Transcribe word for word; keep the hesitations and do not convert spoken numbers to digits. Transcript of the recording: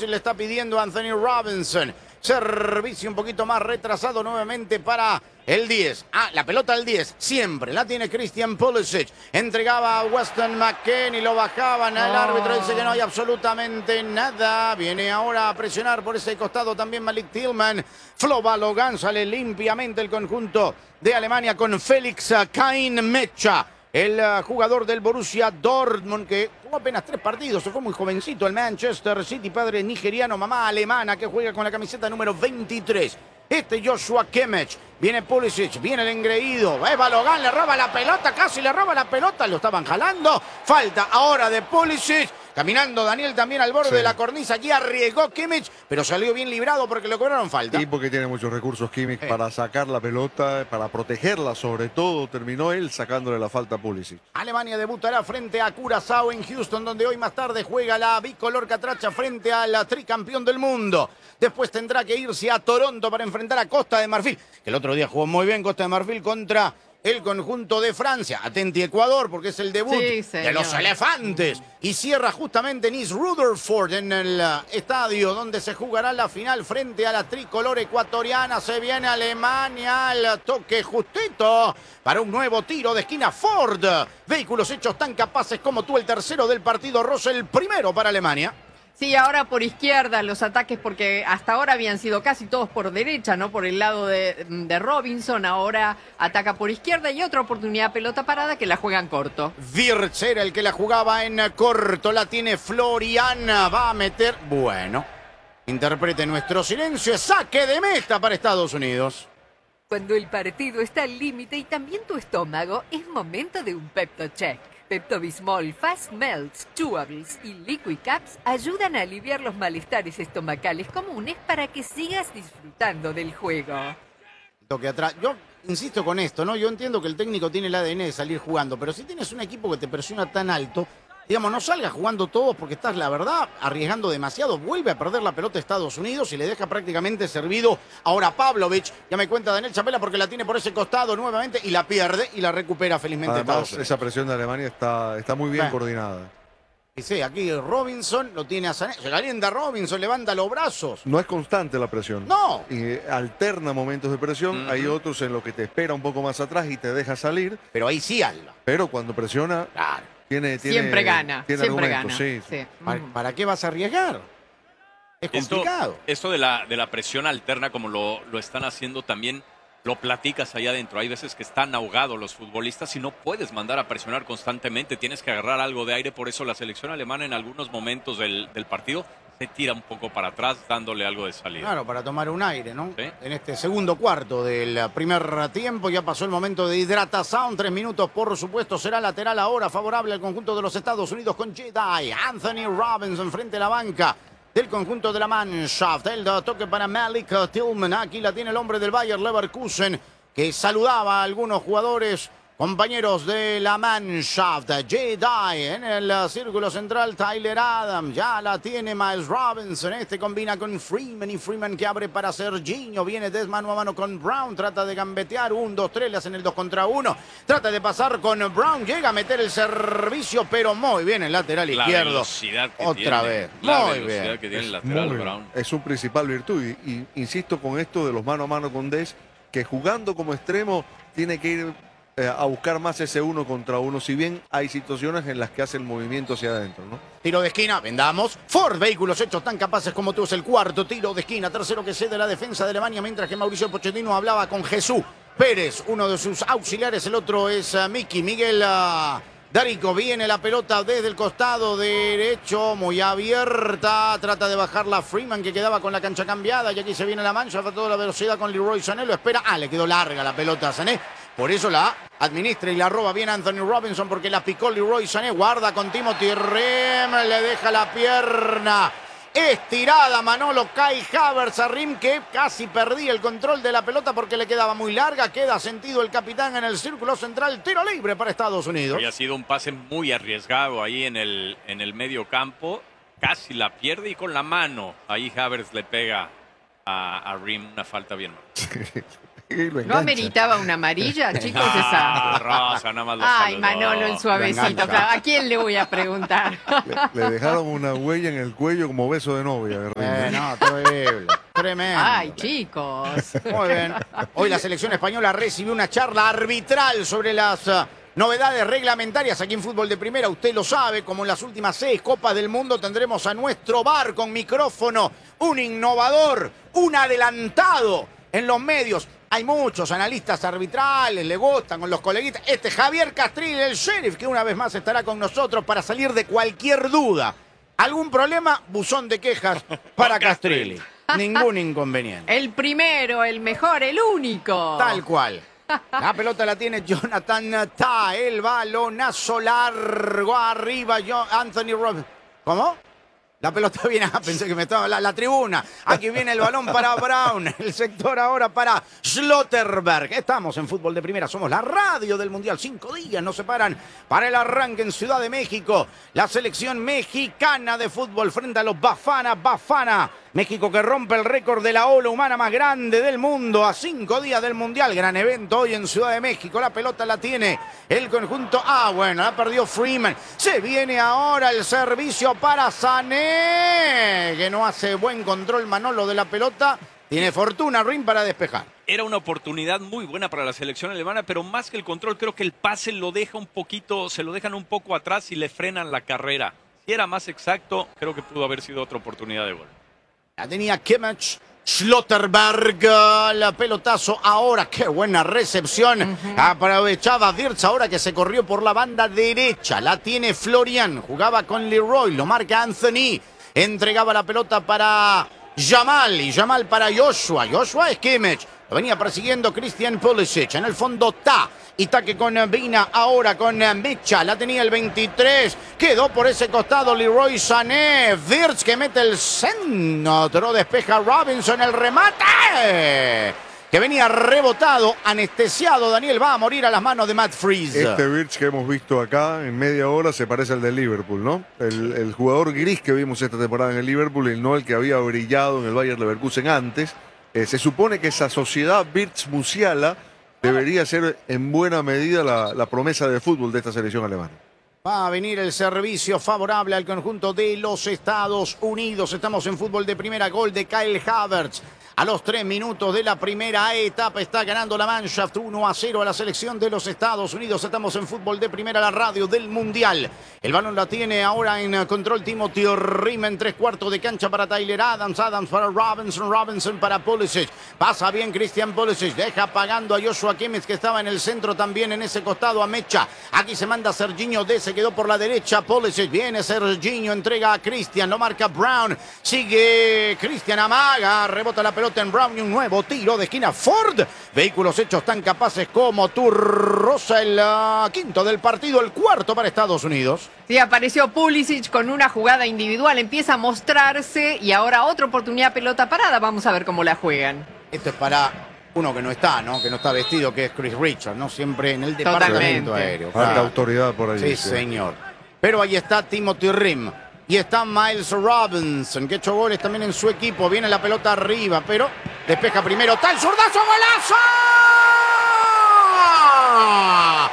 Pulisic le está pidiendo a Anthony Robinson. Servicio un poquito más retrasado nuevamente para el diez. Ah, la pelota al diez. Siempre la tiene Christian Pulisic. Entregaba a Weston McKennie. Lo bajaban al Oh. árbitro. Dice que no hay absolutamente nada. Viene ahora a presionar por ese costado también Malik Tillman. Flo Balogan. Sale limpiamente el conjunto de Alemania con Félix Kain-Mecha. El uh, jugador del Borussia Dortmund, que jugó apenas tres partidos, se fue muy jovencito. El Manchester City, padre nigeriano, mamá alemana, que juega con la camiseta número veintitrés. Este Joshua Kimmich. Viene Pulisic, viene el engreído. Eh, Balogan le roba la pelota, casi le roba la pelota. Lo estaban jalando. Falta ahora de Pulisic. Caminando Daniel también al borde Sí. de la cornisa. Aquí arriesgó Kimmich, pero salió bien librado porque le cobraron falta. Y porque tiene muchos recursos Kimmich Eh. para sacar la pelota, para protegerla sobre todo. Terminó él sacándole la falta a Pulisic. Alemania debutará frente a Curazao en Houston, donde hoy más tarde juega la bicolor catracha frente al tricampeón del mundo. Después tendrá que irse a Toronto para enfrentar a Costa de Marfil, que el otro día jugó muy bien Costa de Marfil contra el conjunto de Francia. Atenti Ecuador, porque es el debut Sí, de señor. los elefantes. Y cierra justamente en East Rutherford, en el uh, estadio donde se jugará la final frente a la tricolor ecuatoriana. Se viene Alemania al toque justito para un nuevo tiro de esquina. Ford. Vehículos hechos tan capaces como tú, el tercero del partido. Russell, el primero para Alemania. Sí, ahora por izquierda los ataques, porque hasta ahora habían sido casi todos por derecha, ¿no? Por el lado de, de Robinson, ahora ataca por izquierda y otra oportunidad pelota parada que la juegan corto. Wirtz era el que la jugaba en corto. La tiene Floriana. Va a meter. Bueno. Interprete nuestro silencio. Es saque de meta para Estados Unidos. Cuando el partido está al límite y también tu estómago, es momento de un Pepto Check. Pepto-Bismol, Fast Melts, Chewables y Liquid Caps ayudan a aliviar los malestares estomacales comunes para que sigas disfrutando del juego. Toque atrás. Yo insisto con esto, ¿no? Yo entiendo que el técnico tiene el A D N de salir jugando, pero si tienes un equipo que te presiona tan alto, digamos, no salgas jugando todos porque estás, la verdad, arriesgando demasiado. Vuelve a perder la pelota Estados Unidos y le deja prácticamente servido ahora Pavlovich. Ya me cuenta Daniel Chapela porque la tiene por ese costado nuevamente y la pierde y la recupera felizmente Estados Además, Unidos. esa presión de Alemania está, está muy bien Bueno. coordinada. Y sí, aquí Robinson lo tiene a Sané. Se calienta Robinson, levanta los brazos. No es constante la presión. No. Y alterna momentos de presión. Ujú. Hay otros en los que te espera un poco más atrás y te deja salir. Pero ahí sí, Alba. Pero cuando presiona, Claro. tiene, tiene Siempre gana, tiene siempre gana. argumentos, sí. Sí. ¿Para, Mm. para qué vas a arriesgar? Es Esto, complicado. esto de la, de la presión alterna, como lo, lo están haciendo también, lo platicas allá adentro. Hay veces que están ahogados los futbolistas y no puedes mandar a presionar constantemente. Tienes que agarrar algo de aire. Por eso la selección alemana en algunos momentos del, del partido se tira un poco para atrás, dándole algo de salida. Claro, para tomar un aire, ¿no? Sí. En este segundo cuarto del primer tiempo ya pasó el momento de hidratación. Tres minutos, por supuesto, será lateral ahora favorable al conjunto de los Estados Unidos con Jedi. Anthony Robinson frente a la banca del conjunto de la Mannschaft. El toque para Malik Tillman. Aquí la tiene el hombre del Bayer Leverkusen, que saludaba a algunos jugadores, compañeros de la Mannschaft. Jedi en el círculo central. Tyler Adams. Ya la tiene Miles Robinson. Este combina con Freeman y Freeman que abre para Serginho. Viene Des mano a mano con Brown. Trata de gambetear. Un, dos, tres. Le hacen el dos contra uno. Trata de pasar con Brown. Llega a meter el servicio, pero muy bien el lateral La izquierdo. velocidad que Otra tiene, vez. La Muy velocidad bien. que tiene el Muy lateral bien. Brown. Es su principal virtud. Y, y insisto con esto de los mano a mano con Des, que jugando como extremo tiene que ir eh, a buscar más ese uno contra uno. Si bien hay situaciones en las que hace el movimiento hacia adentro, ¿no? Tiro de esquina, vendamos. Ford, vehículos hechos tan capaces como tú. Es el cuarto tiro de esquina. Tercero que cede la defensa de Alemania, mientras que Mauricio Pochettino hablaba con Jesús Pérez, uno de sus auxiliares. El otro es uh, Miki. Miguel uh, Darico. Viene la pelota desde el costado derecho, muy abierta. Trata de bajarla Freeman, que quedaba con la cancha cambiada. Y aquí se viene la mancha. A toda la velocidad con Leroy Sané. Lo espera. Ah, le quedó larga la pelota a Sané. Por eso la administra y la roba bien Anthony Robinson, porque la picó Leroy Sané. Guarda con Timothy Ream. Le deja la pierna estirada Manolo Kai Havertz a Rim, que casi perdía el control de la pelota porque le quedaba muy larga. Queda sentido el capitán en el círculo central. Tiro libre para Estados Unidos. Había sido un pase muy arriesgado ahí en el, en el medio campo. Casi la pierde y con la mano ahí Havertz le pega a, a Rim una falta bien. Y lo ¿No engancha. ameritaba una amarilla, chicos? Ah, Esa. Rosa, nada más lo Ay, saludó. Manolo, el suavecito. engancha. Claro, ¿a quién le voy a preguntar? Le, le dejaron una huella en el cuello como beso de novia. de Eh, Ringo. no, terrible. Tremendo. Ay, chicos. Muy bien. Hoy la selección española recibió una charla arbitral sobre las uh, novedades reglamentarias aquí en Fútbol de Primera. Usted lo sabe, como en las últimas seis Copas del Mundo tendremos a nuestro V A R con micrófono, un innovador, un adelantado en los medios. Hay muchos analistas arbitrales, le gustan con los coleguitas. Este Javier Castrilli, el sheriff, que una vez más estará con nosotros para salir de cualquier duda. ¿Algún problema? Buzón de quejas para Castrilli. Ningún inconveniente. El primero, el mejor, el único. Tal cual. La pelota la tiene Jonathan Tah. El balonazo largo arriba. Yo- Anthony Robinson. ¿Cómo? La pelota viene. Ah, pensé que me estaba la, la tribuna. Aquí viene el balón para Brown. El sector ahora para Schlotterberg. Estamos en Fútbol de Primera. Somos la radio del Mundial. Cinco días nos separan para el arranque en Ciudad de México. La selección mexicana de fútbol frente a los Bafana Bafana. México que rompe el récord de la ola humana más grande del mundo a cinco días del Mundial. Gran evento hoy en Ciudad de México. La pelota la tiene el conjunto. Ah, bueno, la perdió Freeman. Se viene ahora el servicio para Sané, que no hace buen control Manolo de la pelota. Tiene fortuna Rin para despejar. Era una oportunidad muy buena para la selección alemana, pero más que el control, creo que el pase lo deja un poquito, se lo dejan un poco atrás y le frenan la carrera. Si era más exacto, creo que pudo haber sido otra oportunidad de gol. La tenía Kimmich. Schlotterberg, la pelotazo ahora, qué buena recepción. Uh-huh. Aprovechaba Wirtz ahora que se corrió por la banda derecha. La tiene Florian, jugaba con Leroy, lo marca Anthony. Entregaba la pelota para Jamal y Jamal para Joshua. Joshua es Kimmich. Lo venía persiguiendo Christian Pulisic. En el fondo Ta. Y taque con Vina, ahora con Mecha. La tenía el veintitrés. Quedó por ese costado Leroy Sané. Wirtz que mete el centro. Despeja Robinson el remate. Que venía rebotado, anestesiado. Daniel va a morir a las manos de Matt Freeze. Este Wirtz que hemos visto acá en media hora se parece al del Liverpool, ¿no? El, el jugador gris que vimos esta temporada en el Liverpool y no el que había brillado en el Bayer Leverkusen antes. Eh, se supone que esa sociedad Wirtz-Musiala debería ser en buena medida la, la promesa de fútbol de esta selección alemana. Va a venir el servicio favorable al conjunto de los Estados Unidos. Estamos en Fútbol de Primera. Gol de Kyle Havertz. A los tres minutos de la primera etapa está ganando la Mannschaft uno a cero a la selección de los Estados Unidos. Estamos en Fútbol de Primera, la radio del Mundial. El balón la tiene ahora en control Timothy Rima en tres cuartos de cancha para Tyler Adams. Adams para Robinson, Robinson para Pulisic. Pasa bien Christian Pulisic. Deja pagando a Joshua Kimmich que estaba en el centro también en ese costado a Mecha. Aquí se manda Serginho D. Se quedó por la derecha. Pulisic viene Serginho. Entrega a Christian. Lo marca Brown. Sigue Christian amaga. Rebota la pelota en Brown y un nuevo tiro de esquina. Ford. Vehículos hechos tan capaces como tú. Rosa el uh, quinto del partido, el cuarto para Estados Unidos. Sí, apareció Pulisic con una jugada individual, empieza a mostrarse y ahora otra oportunidad pelota parada. Vamos a ver cómo la juegan. Esto es para uno que no está, ¿no? Que no está vestido, que es Chris Richards, ¿no? Siempre en el departamento Totalmente. aéreo. Falta Claro. autoridad por allí. Sí, señor. Pero ahí está Timothy Rim. Y está Miles Robinson, que ha hecho goles también en su equipo. Viene la pelota arriba, pero despeja primero. ¡Está el zurdazo! ¡Golazo!